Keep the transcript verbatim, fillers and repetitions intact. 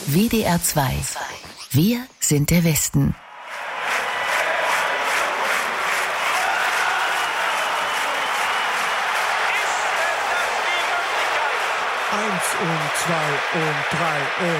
W D R zwei. Wir sind der Westen. Eins und zwei und drei und